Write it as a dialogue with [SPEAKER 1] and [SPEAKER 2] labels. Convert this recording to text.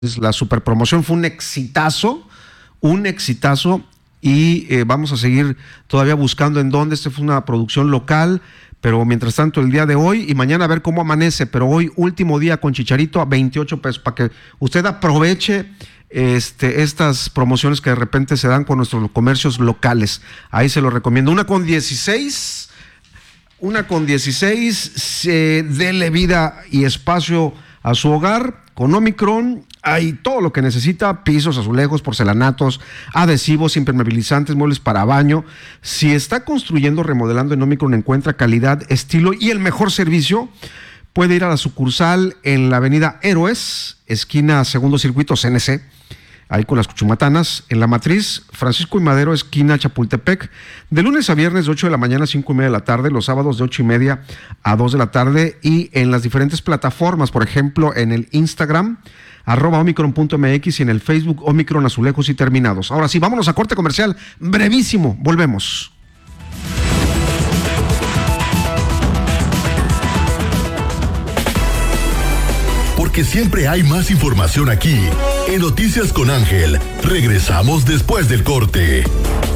[SPEAKER 1] La super promoción fue un exitazo y vamos a seguir todavía buscando en dónde. Fue una producción local, pero mientras tanto el día de hoy y mañana a ver cómo amanece, pero hoy último día con Chicharito a 28 pesos para que usted aproveche estas promociones que de repente se dan con nuestros comercios locales. Ahí se lo recomiendo. Una con 16, dele vida y espacio a su hogar con Omicron. Hay todo lo que necesita: pisos, azulejos, porcelanatos, adhesivos, impermeabilizantes, muebles para baño. Si está construyendo, remodelando en Omicron, encuentra calidad, estilo y el mejor servicio. Puede ir a la sucursal en la avenida Héroes, esquina Segundo Circuito CNC, ahí con las Cuchumatanas, en la Matriz, Francisco y Madero, esquina Chapultepec, de lunes a viernes de 8 de la mañana a 5:30 de la tarde, los sábados de 8:30 a 2 de la tarde, y en las diferentes plataformas, por ejemplo, en el Instagram, @omicron.mx, y en el Facebook Omicron Azulejos y Terminados. Ahora sí, vámonos a corte comercial, brevísimo, volvemos.
[SPEAKER 2] Porque siempre hay más información aquí. En Noticias con Ángel, regresamos después del corte.